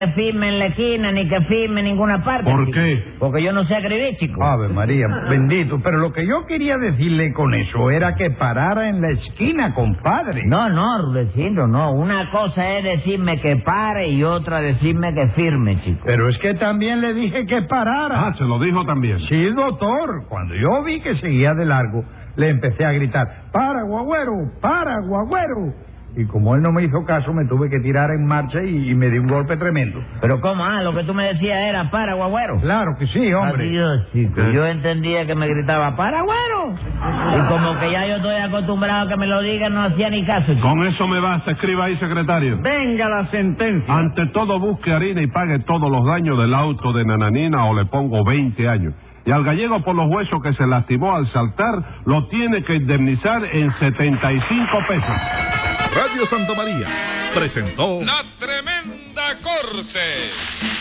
firme en la esquina ni que firme en ninguna parte. ¿Por chico. qué? Porque yo no sé escribir, chico. Ave María, bendito. Pero lo que yo quería decirle con eso era que parara en la esquina, compadre. No, Rudecindo, no. Una cosa es decirme que pare y otra decirme que firme, chico. Pero es que también le dije que parara. Ah, se lo dijo también. Sí, doctor. Cuando yo vi que seguía de largo, le empecé a gritar, ¡para, guagüero! ¡Para, guagüero! Y como él no me hizo caso, me tuve que tirar en marcha y me di un golpe tremendo. Pero ¿cómo? Lo que tú me decías era para, guagüero. Claro que sí, hombre. Adiós, chico. Yo entendía que me gritaba, para, güero. Y como que ya yo estoy acostumbrado a que me lo digan, no hacía ni caso, chico. Con eso me basta. Escriba ahí, secretario. Venga la sentencia. Ante todo, busque harina y pague todos los daños del auto de Nananina o le pongo 20 años. Y al gallego por los huesos que se lastimó al saltar, lo tiene que indemnizar en 75 pesos. Radio Santa María presentó La Tremenda Corte.